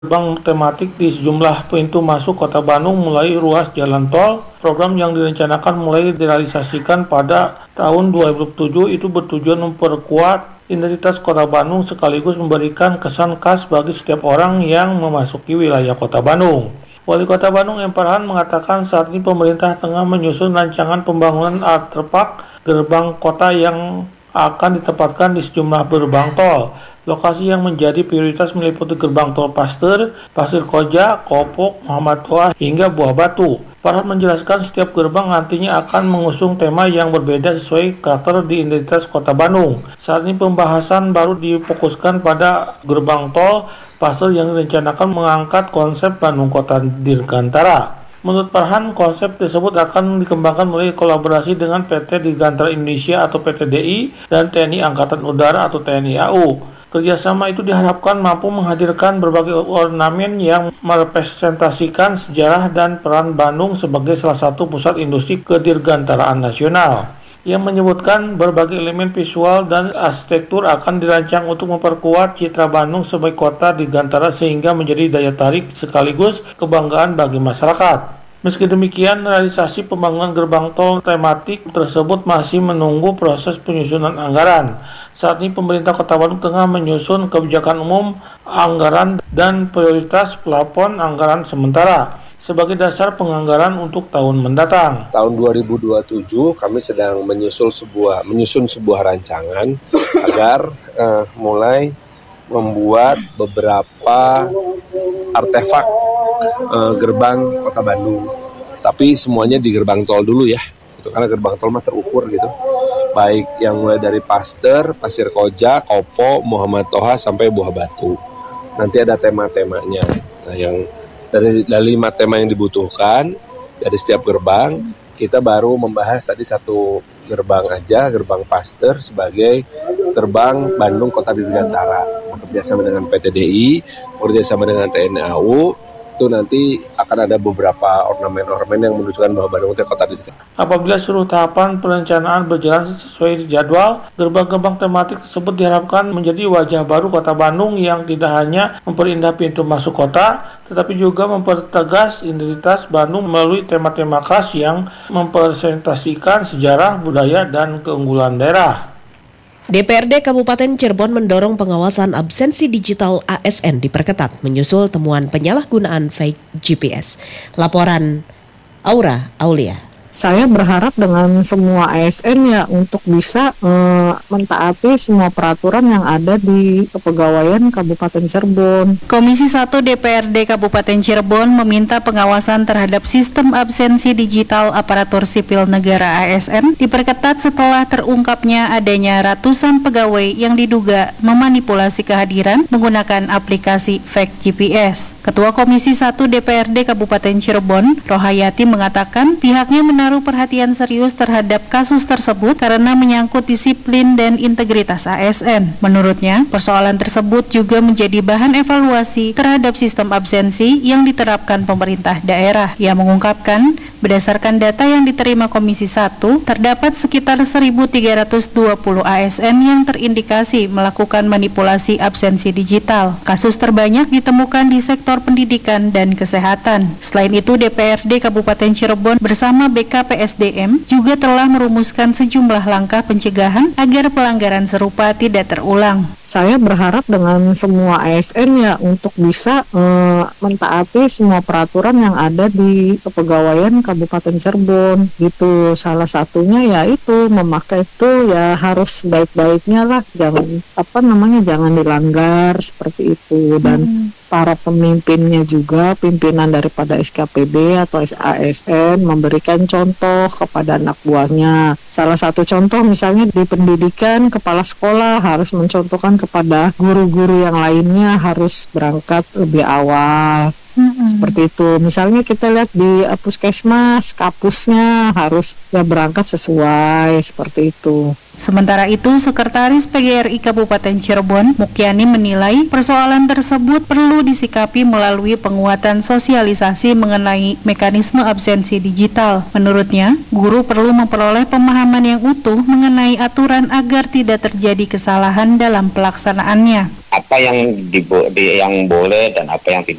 gerbang tematik di sejumlah pintu masuk Kota Bandung mulai ruas jalan tol. Program yang direncanakan mulai direalisasikan pada tahun 2007 itu bertujuan memperkuat identitas Kota Bandung sekaligus memberikan kesan khas bagi setiap orang yang memasuki wilayah Kota Bandung. Wali Kota Bandung M. Farhan mengatakan saat ini pemerintah tengah menyusun rancangan pembangunan artefak gerbang kota yang akan ditempatkan di sejumlah gerbang tol. Lokasi yang menjadi prioritas meliputi gerbang tol Pasteur, Pasir Koja, Kopok, Muhammad Toha, hingga Buah Batu. Farhan menjelaskan setiap gerbang nantinya akan mengusung tema yang berbeda sesuai karakter di identitas Kota Bandung. Saat ini pembahasan baru difokuskan pada gerbang tol Pasteur yang direncanakan mengangkat konsep Bandung Kota Dirgantara. Menurut Farhan, konsep tersebut akan dikembangkan melalui kolaborasi dengan PT Dirgantara Indonesia atau PTDI dan TNI Angkatan Udara atau TNI AU. Kerjasama itu diharapkan mampu menghadirkan berbagai ornamen yang merepresentasikan sejarah dan peran Bandung sebagai salah satu pusat industri kedirgantaraan nasional. Yang menyebutkan berbagai elemen visual dan arsitektur akan dirancang untuk memperkuat citra Bandung sebagai kota dirgantara sehingga menjadi daya tarik sekaligus kebanggaan bagi masyarakat. Meski demikian, realisasi pembangunan gerbang tol tematik tersebut masih menunggu proses penyusunan anggaran. Saat ini pemerintah Kota Bandung tengah menyusun kebijakan umum, anggaran, dan prioritas plafon anggaran sementara sebagai dasar penganggaran untuk tahun mendatang. Tahun 2027 kami sedang menyusun sebuah rancangan agar mulai membuat beberapa artefak gerbang Kota Bandung. Tapi semuanya di gerbang tol dulu ya. Itu karena gerbang tol mah terukur gitu. Baik yang mulai dari Pasteur, Pasir Koja, Kopo, Muhammad Toha sampai Buah Batu. Nanti ada tema-temanya. Nah, yang dari 5 tema yang dibutuhkan dari setiap gerbang, kita baru membahas tadi satu gerbang aja, gerbang Pasteur sebagai gerbang Bandung Kota Dirgantara. Bekerjasama dengan PTDI, bekerjasama dengan TNI AU, itu nanti akan ada beberapa ornamen-ornamen yang menunjukkan bahwa Bandung itu kota dirgantara. Apabila seluruh tahapan perencanaan berjalan sesuai jadwal, gerbang-gerbang tematik tersebut diharapkan menjadi wajah baru Kota Bandung yang tidak hanya memperindah pintu masuk kota, tetapi juga mempertegas identitas Bandung melalui tema-tema khas yang mempresentasikan sejarah, budaya, dan keunggulan daerah. DPRD Kabupaten Cirebon mendorong pengawasan absensi digital ASN diperketat menyusul temuan penyalahgunaan fake GPS. Laporan Aura Aulia. Saya berharap dengan semua ASN ya untuk bisa mentaati semua peraturan yang ada di Kepegawaian Kabupaten Cirebon. Komisi 1 DPRD Kabupaten Cirebon meminta pengawasan terhadap sistem absensi digital aparatur sipil negara ASN diperketat setelah terungkapnya adanya ratusan pegawai yang diduga memanipulasi kehadiran menggunakan aplikasi fake GPS. Ketua Komisi 1 DPRD Kabupaten Cirebon, Rohayati mengatakan pihaknya menaruh perhatian serius terhadap kasus tersebut karena menyangkut disiplin dan integritas ASN. Menurutnya, persoalan tersebut juga menjadi bahan evaluasi terhadap sistem absensi yang diterapkan pemerintah daerah. Ia mengungkapkan, berdasarkan data yang diterima Komisi 1, terdapat sekitar 1.320 ASN yang terindikasi melakukan manipulasi absensi digital. Kasus terbanyak ditemukan di sektor pendidikan dan kesehatan. Selain itu, DPRD Kabupaten Cirebon bersama BKPSDM juga telah merumuskan sejumlah langkah pencegahan agar pelanggaran serupa tidak terulang. Saya berharap dengan semua ASN ya untuk bisa mentaati semua peraturan yang ada di Kepegawaian Kabupaten Cirebon gitu. Salah satunya yaitu memakai itu ya harus baik-baiknya lah, jangan dilanggar seperti itu. Dan para pemimpinnya juga, pimpinan daripada SKPD atau ASN memberikan contoh kepada anak buahnya. Salah satu contoh misalnya di pendidikan, kepala sekolah harus mencontohkan kepada guru-guru yang lainnya harus berangkat lebih awal. Seperti itu. Misalnya kita lihat di puskesmas, kapusnya harus berangkat sesuai seperti itu. Sementara itu, Sekretaris PGRI Kabupaten Cirebon, Mukyani menilai persoalan tersebut perlu disikapi melalui penguatan sosialisasi mengenai mekanisme absensi digital. Menurutnya, guru perlu memperoleh pemahaman yang utuh mengenai aturan agar tidak terjadi kesalahan dalam pelaksanaannya. apa yang yang boleh dan apa yang tidak